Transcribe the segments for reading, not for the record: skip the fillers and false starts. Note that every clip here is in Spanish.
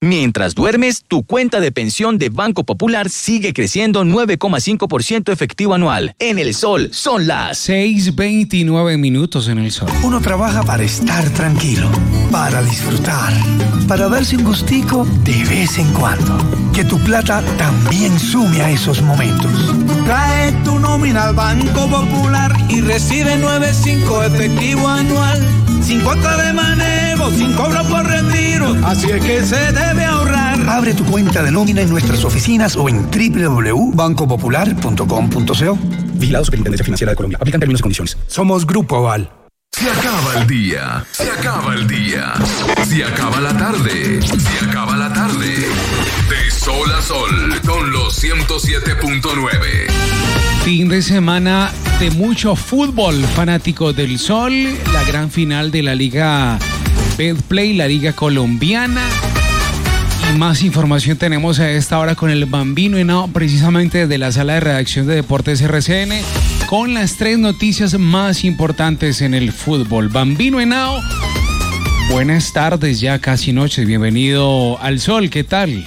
Mientras duermes, tu cuenta de pensión de Banco Popular sigue creciendo 9,5% efectivo anual. En el Sol son las 6:29 minutos en el Sol. Uno trabaja para estar tranquilo, para disfrutar, para darse un gustico de vez en cuando. Que tu plata también sume a esos momentos. Trae tu nómina al Banco Popular y recibe 9,5 efectivo anual. Sin cuota de manejo, sin cobro por retiro. Así es que se debe ahorrar. Abre tu cuenta de nómina en nuestras oficinas o en www.bancopopular.com.co. Vigilado Superintendencia Financiera de Colombia. Aplican términos y condiciones. Somos Grupo Aval. Se acaba el día, se acaba el día, se acaba la tarde, se acaba la tarde. De sol a sol, con los 107.9. Fin de semana de mucho fútbol, fanáticos del Sol, la gran final de la Liga Betplay, la Liga Colombiana. Y más información tenemos a esta hora con el Bambino Henao, precisamente desde la sala de redacción de Deportes RCN, con las 3 noticias más importantes en el fútbol. Bambino Henao, buenas tardes, ya casi noches, bienvenido al Sol, ¿qué tal?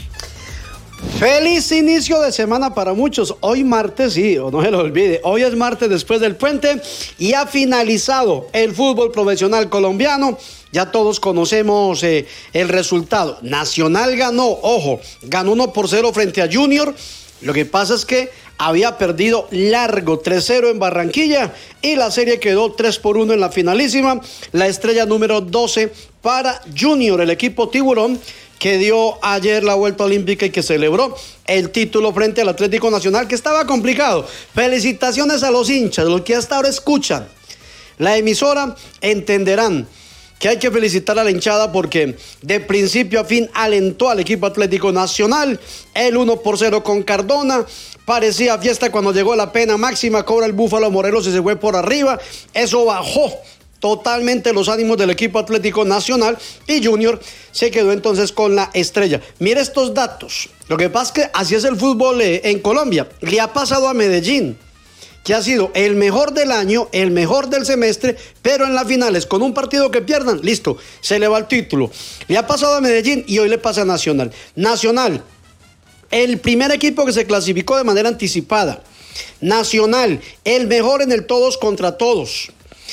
Feliz inicio de semana para muchos. Hoy martes, sí, no se lo olvide, hoy es martes después del puente y ha finalizado el fútbol profesional colombiano. Ya todos conocemos el resultado. Nacional ganó, ojo, ganó 1-0 frente a Junior. Lo que pasa es que había perdido largo 3-0 en Barranquilla y la serie quedó 3-1 en la finalísima. La estrella número 12 para Junior, el equipo tiburón, que dio ayer la vuelta olímpica y que celebró el título frente al Atlético Nacional, que estaba complicado. Felicitaciones a los hinchas, los que hasta ahora escuchan la emisora entenderán que hay que felicitar a la hinchada porque de principio a fin alentó al equipo Atlético Nacional. El 1-0 con Cardona. Parecía fiesta cuando llegó la pena máxima, cobra el Búfalo Morelos y se fue por arriba. Eso bajó totalmente los ánimos del equipo Atlético Nacional y Junior se quedó entonces con la estrella. Mire estos datos. Lo que pasa es que así es el fútbol en Colombia. Le ha pasado a Medellín, que ha sido el mejor del año, el mejor del semestre, pero en las finales, con un partido que pierdan, listo, se le va el título. Le ha pasado a Medellín y hoy le pasa a Nacional. Nacional, el primer equipo que se clasificó de manera anticipada. Nacional, el mejor en el todos contra todos.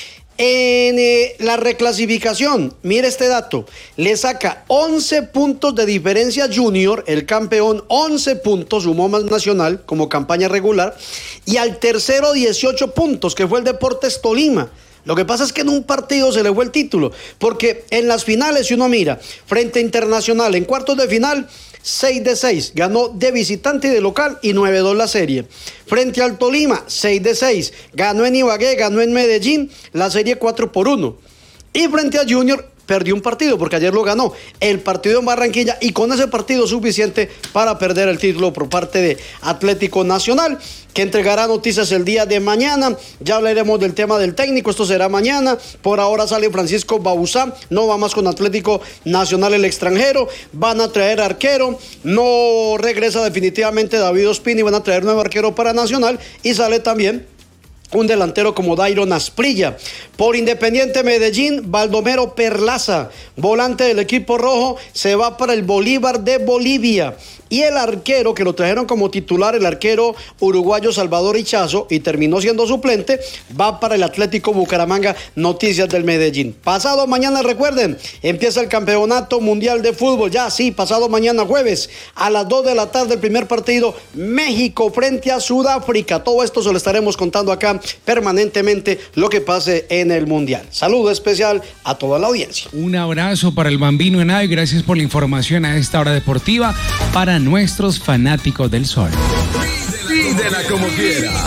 En la reclasificación, mire este dato, le saca 11 puntos de diferencia Junior, el campeón, 11 puntos, sumó más Nacional como campaña regular, y al tercero 18 puntos, que fue el Deportes Tolima. Lo que pasa es que en un partido se le fue el título, porque en las finales, si uno mira, frente a Internacional, en cuartos de final, 6-6, ganó de visitante y de local y 9-2 la serie. Frente al Tolima, 6-6, ganó en Ibagué, ganó en Medellín, la serie 4-1. Y frente a Junior, perdió un partido porque ayer lo ganó, el partido en Barranquilla, y con ese partido suficiente para perder el título por parte de Atlético Nacional, que entregará noticias el día de mañana. Ya hablaremos del tema del técnico, esto será mañana. Por ahora sale Francisco Bauzá, no va más con Atlético Nacional el extranjero, van a traer arquero, no regresa definitivamente David Ospina y van a traer nuevo arquero para Nacional, y sale también un delantero como Dairon Asprilla. Por Independiente Medellín, Baldomero Perlaza, volante del equipo rojo, se va para el Bolívar de Bolivia. Y el arquero que lo trajeron como titular, el arquero uruguayo Salvador Hichazo, y terminó siendo suplente, va para el Atlético Bucaramanga. Noticias del Medellín. Pasado mañana, recuerden, empieza el Campeonato Mundial de Fútbol. Ya, sí, pasado mañana jueves, a las 2 de la tarde, el primer partido, México frente a Sudáfrica. Todo esto se lo estaremos contando acá permanentemente, lo que pase en el Mundial. Saludo especial a toda la audiencia. Un abrazo para el Bambino Henao y gracias por la información a esta hora deportiva para nuestros fanáticos del Sol. Pídela como quiera.